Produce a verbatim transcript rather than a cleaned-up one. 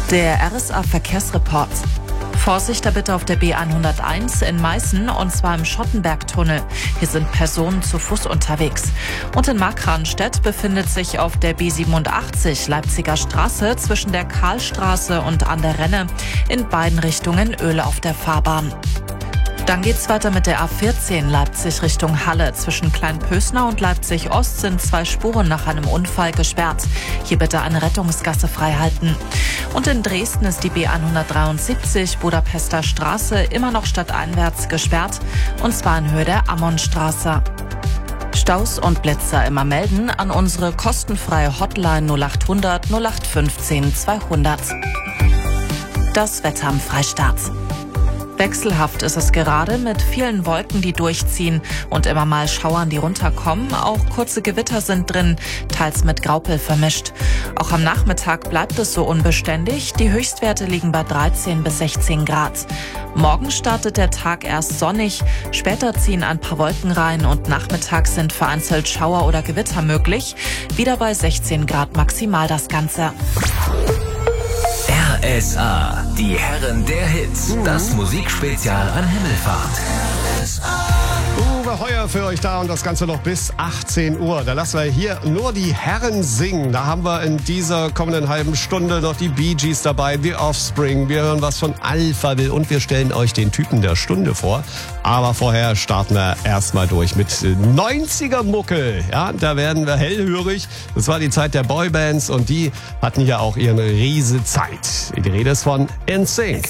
Der R S A-Verkehrsreport. Vorsicht da bitte auf der B hunderteins in Meißen, und zwar im Schottenbergtunnel. Hier sind Personen zu Fuß unterwegs. Und in Markranstädt befindet sich auf der B siebenundachtzig Leipziger Straße zwischen der Karlstraße und an der Renne in beiden Richtungen Öl auf der Fahrbahn. Dann geht's weiter mit der A vierzehn Leipzig Richtung Halle. Zwischen Kleinpösner und Leipzig Ost sind zwei Spuren nach einem Unfall gesperrt. Hier bitte eine Rettungsgasse freihalten. Und in Dresden ist die B hundertdreiundsiebzig Budapester Straße immer noch stadteinwärts gesperrt, und zwar in Höhe der Ammonstraße. Staus und Blitzer immer melden an unsere kostenfreie Hotline null achthundert null acht fünfzehn zweihundert. Das Wetter am Freistaat. Wechselhaft ist es gerade mit vielen Wolken, die durchziehen und immer mal Schauern, die runterkommen. Auch kurze Gewitter sind drin, teils mit Graupel vermischt. Auch am Nachmittag bleibt es so unbeständig. Die Höchstwerte liegen bei dreizehn bis sechzehn Grad. Morgen startet der Tag erst sonnig, später ziehen ein paar Wolken rein und nachmittags sind vereinzelt Schauer oder Gewitter möglich. Wieder bei sechzehn Grad maximal das Ganze. R S A, die Herren der Hits. Das Musikspezial an Himmelfahrt. R S A. Uwe Heuer für euch da und das Ganze noch bis achtzehn Uhr. Da lassen wir hier nur die Herren singen. Da haben wir in dieser kommenden halben Stunde noch die Bee Gees dabei, The Offspring. Wir hören was von Alphaville und wir stellen euch den Typen der Stunde vor. Aber vorher starten wir erstmal durch mit neunziger-Muckel. Ja, da werden wir hellhörig. Das war die Zeit der Boybands und die hatten ja auch ihre riese Zeit. Die Rede ist von N Sync.